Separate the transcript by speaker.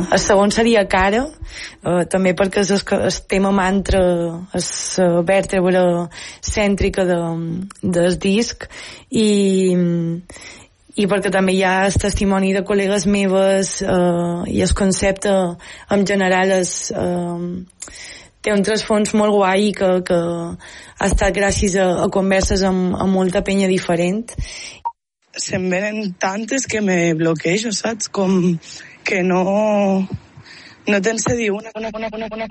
Speaker 1: El segon seria Cara, també perquè és el tema mantra, és la vèrtebra cèntrica del disc, i perquè també hi ha el testimoni de col·legues meves, i el concepte en general té un trasfons molt guai que ha estat gràcies a converses amb molta penya diferent.
Speaker 2: Se'n venen tantes que me bloquejo, saps? Com que no tens de dir una.